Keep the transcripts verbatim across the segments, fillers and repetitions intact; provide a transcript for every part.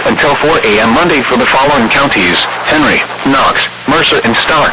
until four a.m. Monday for the following counties: Henry, Knox, Mercer, and Stark.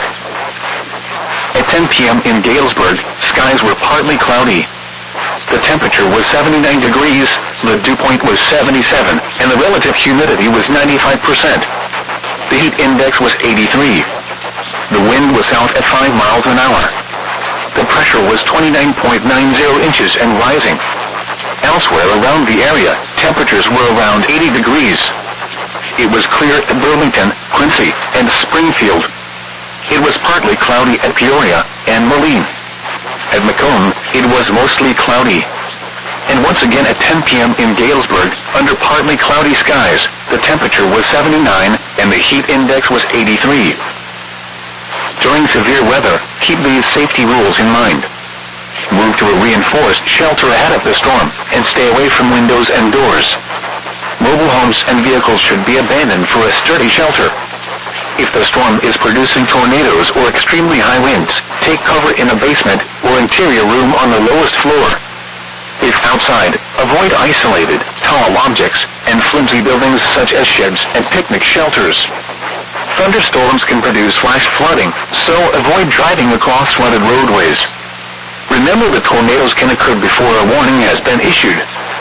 At ten p.m. in Galesburg, skies were partly cloudy. The temperature was seventy-nine degrees, the dew point was seventy-seven, and the relative humidity was ninety-five percent. The heat index was eighty-three. The wind was south at five miles an hour. The pressure was twenty-nine point nine zero inches and rising. Elsewhere around the area, temperatures were around eighty degrees. It was clear at Burlington, Quincy, and Springfield. It was partly cloudy at Peoria and Moline. At Macomb, it was mostly cloudy. And once again at ten p.m. in Galesburg, under partly cloudy skies, the temperature was seventy-nine and the heat index was eighty-three. During severe weather, keep these safety rules in mind. Move to a reinforced shelter ahead of the storm and stay away from windows and doors. Mobile homes and vehicles should be abandoned for a sturdy shelter. If the storm is producing tornadoes or extremely high winds, take cover in a basement or interior room on the lowest floor. If outside, avoid isolated, tall objects and flimsy buildings such as sheds and picnic shelters. Thunderstorms can produce flash flooding, so avoid driving across flooded roadways. Remember that tornadoes can occur before a warning has been issued.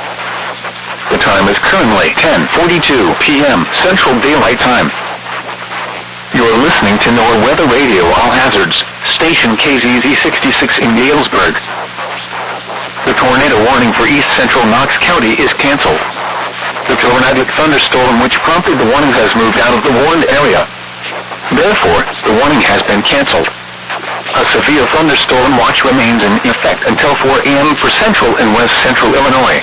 The time is currently ten forty-two p.m. Central Daylight Time. You're listening to NOAA Weather Radio All Hazards, station K Z Z sixty-six in Galesburg. The tornado warning for east central Knox County is canceled. The tornadic thunderstorm which prompted the warning has moved out of the warned area. Therefore, the warning has been canceled. A severe thunderstorm watch remains in effect until four a.m. for central and west central Illinois.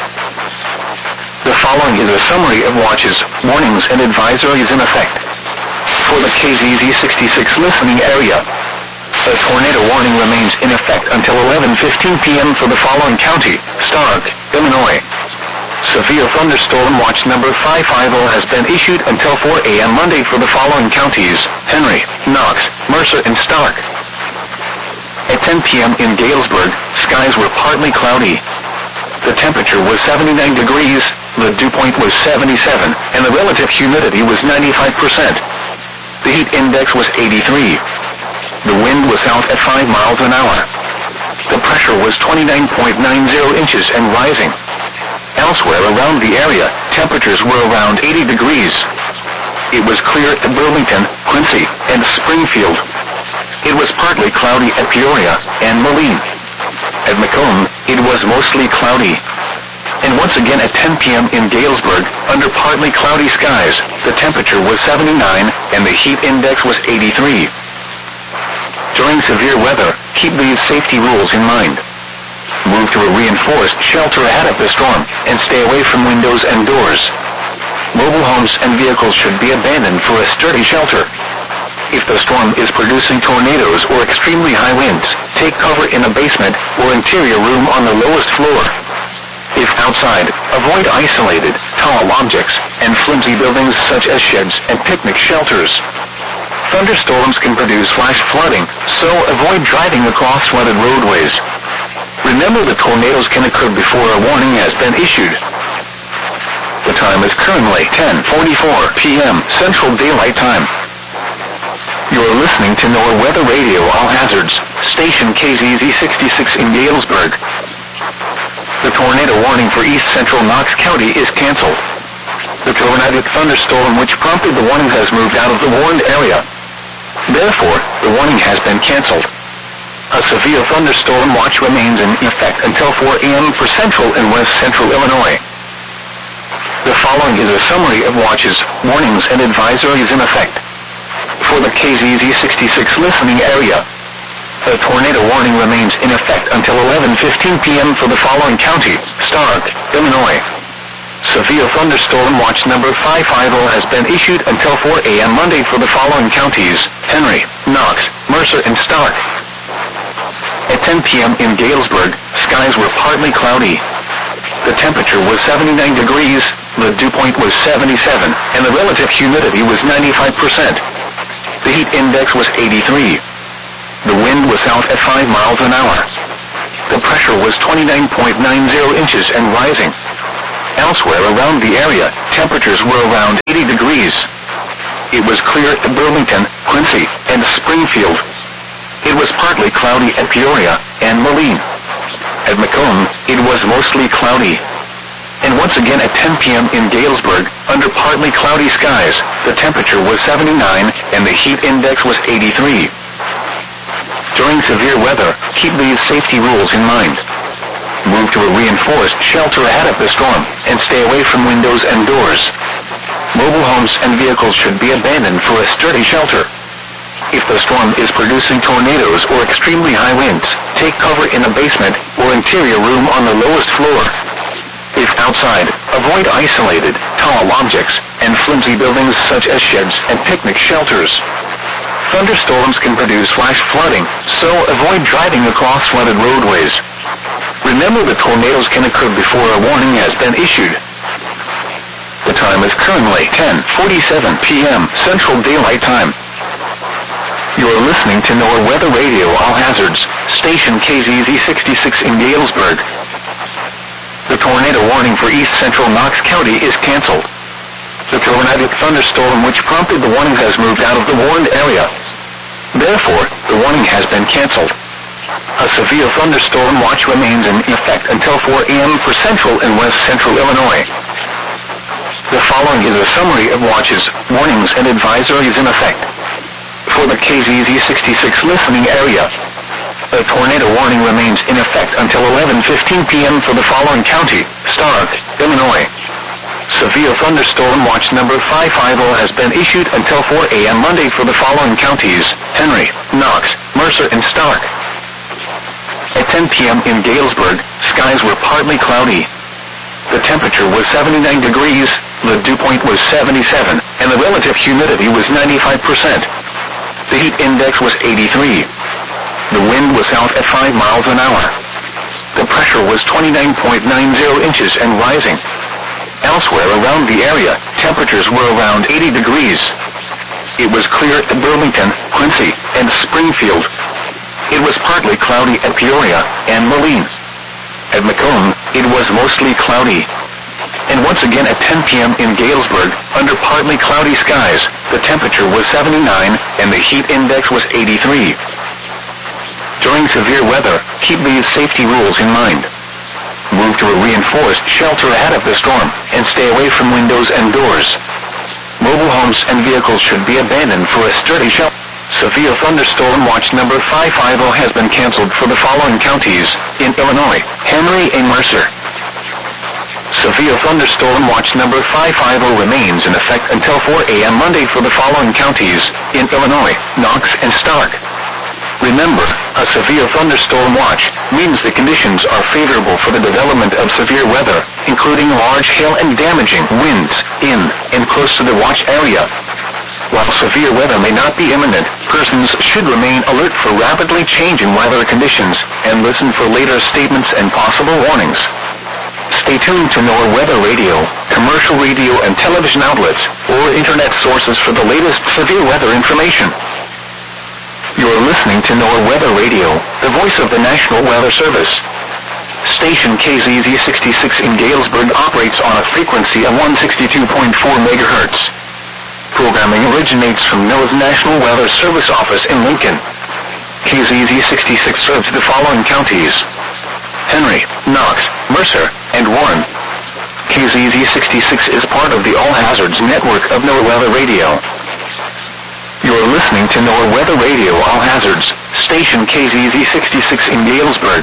The following is a summary of watches, warnings, and advisories in effect. For the K Z Z sixty-six listening area, a tornado warning remains in effect until eleven fifteen p.m. for the following county: Stark, Illinois. Severe thunderstorm watch number five fifty has been issued until four a.m. Monday for the following counties: Henry, Knox, Mercer, and Stark. At ten p.m. in Galesburg, skies were partly cloudy. The temperature was seventy-nine degrees, the dew point was seventy-seven, and the relative humidity was ninety-five percent. The heat index was eighty-three. The wind was south at five miles an hour. The pressure was twenty-nine point nine zero inches and rising. Elsewhere around the area, temperatures were around eighty degrees. It was clear at Burlington, Quincy, and Springfield. It was partly cloudy at Peoria and Moline. At Macomb, it was mostly cloudy. And once again at ten p.m. in Galesburg, under partly cloudy skies, the temperature was seventy-nine and the heat index was eighty-three. During severe weather, keep these safety rules in mind. Move to a reinforced shelter ahead of the storm and stay away from windows and doors. Mobile homes and vehicles should be abandoned for a sturdy shelter. If the storm is producing tornadoes or extremely high winds, take cover in a basement or interior room on the lowest floor. If outside, avoid isolated, tall objects and flimsy buildings such as sheds and picnic shelters. Thunderstorms can produce flash flooding, so avoid driving across flooded roadways. Remember that tornadoes can occur before a warning has been issued. The time is currently ten forty-four p.m. Central Daylight Time. You're listening to NOAA Weather Radio All Hazards, station K Z Z sixty-six in Galesburg. The tornado warning for east central Knox County is canceled. The tornadic thunderstorm which prompted the warning has moved out of the warned area. Therefore, the warning has been canceled. A severe thunderstorm watch remains in effect until four a.m. for central and west central Illinois. The following is a summary of watches, warnings, and advisories in effect. For the K Z Z sixty-six listening area, a tornado warning remains in effect until eleven fifteen p.m. for the following county: Stark, Illinois. Severe thunderstorm watch number five fifty has been issued until four a.m. Monday for the following counties: Henry, Knox, Mercer, and Stark. At ten p.m. in Galesburg, skies were partly cloudy. The temperature was seventy-nine degrees, the dew point was seventy-seven, and the relative humidity was ninety-five percent. The heat index was eighty-three. The wind was south at five miles an hour. The pressure was twenty-nine point nine zero inches and rising. Elsewhere around the area, temperatures were around eighty degrees. It was clear at Burlington, Quincy, and Springfield. It was partly cloudy at Peoria and Moline. At Macomb, it was mostly cloudy. And once again at ten p m in Galesburg, under partly cloudy skies, the temperature was seventy-nine and the heat index was eighty-three. During severe weather, keep these safety rules in mind. Move to a reinforced shelter ahead of the storm, and stay away from windows and doors. Mobile homes and vehicles should be abandoned for a sturdy shelter. If the storm is producing tornadoes or extremely high winds, take cover in a basement or interior room on the lowest floor. If outside, avoid isolated, tall objects, and flimsy buildings such as sheds and picnic shelters. Thunderstorms can produce flash flooding, so avoid driving across flooded roadways. Remember that tornadoes can occur before a warning has been issued. The time is currently ten forty-seven p m Central Daylight Time. You're listening to NOAA Weather Radio All Hazards, station K Z Z sixty-six in Galesburg. The tornado warning for east central Knox County is canceled. The tornadic thunderstorm which prompted the warning has moved out of the warned area. Therefore, the warning has been canceled. A severe thunderstorm watch remains in effect until four a m for central and west central Illinois. The following is a summary of watches, warnings, and advisories in effect. For the K Z Z sixty-six listening area, a tornado warning remains in effect until eleven fifteen p m for the following county: Stark, Illinois. Severe thunderstorm watch number five fifty has been issued until four a m Monday for the following counties: Henry, Knox, Mercer, and Stark. At ten p m in Galesburg, skies were partly cloudy. The temperature was seventy-nine degrees, the dew point was seventy-seven, and the relative humidity was ninety-five percent. The heat index was eighty-three. The wind was south at five miles an hour. The pressure was twenty-nine point nine zero inches and rising. Elsewhere around the area, temperatures were around eighty degrees. It was clear at Burlington, Quincy, and Springfield. It was partly cloudy at Peoria and Moline. At Macomb, it was mostly cloudy. And once again at ten p m in Galesburg, under partly cloudy skies, the temperature was seventy-nine and the heat index was eighty-three. During severe weather, keep these safety rules in mind. Move to a reinforced shelter ahead of the storm, and stay away from windows and doors. Mobile homes and vehicles should be abandoned for a sturdy shelter. Severe thunderstorm watch number five fifty has been canceled for the following counties: in Illinois, Henry and Mercer. Severe thunderstorm watch number five fifty remains in effect until four a m Monday for the following counties: in Illinois, Knox, and Stark. Remember, a severe thunderstorm watch means the conditions are favorable for the development of severe weather, including large hail and damaging winds in and close to the watch area. While severe weather may not be imminent, persons should remain alert for rapidly changing weather conditions and listen for later statements and possible warnings. Stay tuned to NOAA Weather Radio, commercial radio and television outlets, or internet sources for the latest severe weather information. You're listening to NOAA Weather Radio, the voice of the National Weather Service. Station K Z Z sixty-six in Galesburg operates on a frequency of one sixty-two point four megahertz. Programming originates from NOAA's National Weather Service office in Lincoln. K Z Z sixty-six serves the following counties: Henry, Knox, Mercer, and Warren. K Z Z sixty-six is part of the All Hazards network of NOAA Weather Radio. You're listening to NOAA Weather Radio All Hazards, station K Z Z sixty-six in Galesburg.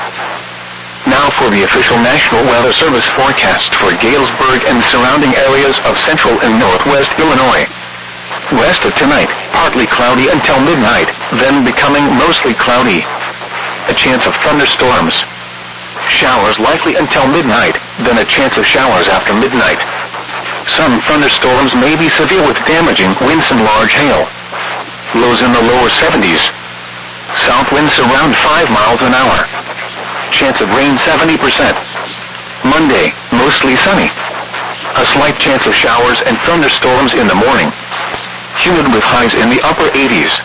Now for the official National Weather Service forecast for Galesburg and surrounding areas of central and northwest Illinois. West of tonight, partly cloudy until midnight, then becoming mostly cloudy. A chance of thunderstorms. Showers likely until midnight, then a chance of showers after midnight. Some thunderstorms may be severe with damaging winds and large hail. Lows in the lower seventies. South winds around five miles an hour. Chance of rain seventy percent. Monday, mostly sunny. A slight chance of showers and thunderstorms in the morning. Humid with highs in the upper eighties.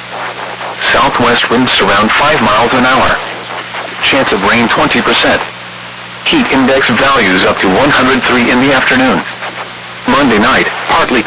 Southwest winds around five miles an hour. Chance of rain twenty percent. Heat index values up to one hundred three in the afternoon. Monday night, partly